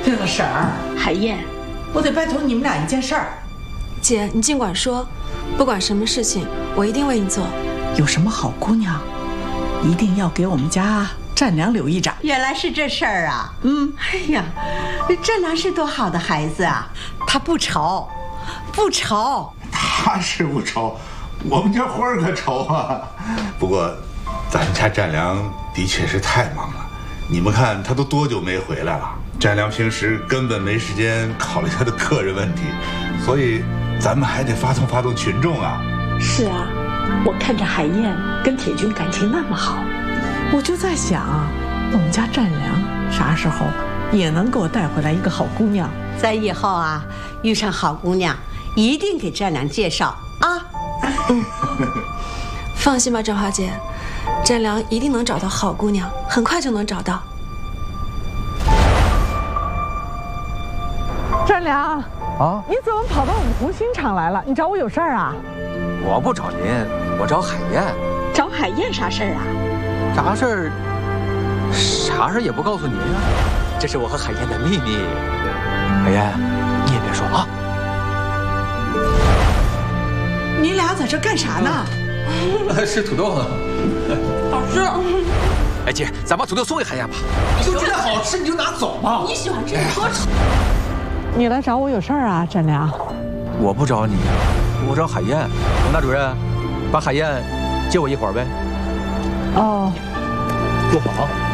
对了，婶儿， 海燕， 我得拜托你们俩一件事儿。 姐，你尽管说，不管什么事情，我一定为你做。 有什么好姑娘，一定要给我们家占良留一掌。 原来是这事儿啊！哎呀，占良是多好的孩子啊，他不愁，不愁。 他是不愁，我们家花儿可愁啊。不过，咱家占良的确是太忙了。你们看他都多久没回来了？占良平时根本没时间考虑他的个人问题，所以咱们还得发动群众啊。 是啊，我看着海燕跟铁军感情那么好， 我就在想，我们家占良啥时候也能给我带回来一个好姑娘。 在以后啊，遇上好姑娘，一定给占良介绍啊。 放心吧，赵华姐，占良一定能找到好姑娘，很快就能找到。 占良啊， 你怎么跑到我们红星厂来了？你找我有事儿啊？ 我不找您，我找海燕。 找海燕啥事儿啊？ 啥事儿？啥事儿也不告诉您啊？这是我和海燕的秘密。海燕，你也别说啊。 你俩在这干啥呢？ 吃土豆呢。 好吃。 哎姐，咱把土豆送给海燕吧。你就觉得好吃，你就拿走吧。 你喜欢吃多吃。 你来找我有事儿啊，占良？ 我不找你，我找海燕。王大主任，把海燕借我一会儿呗。 哦， 不好。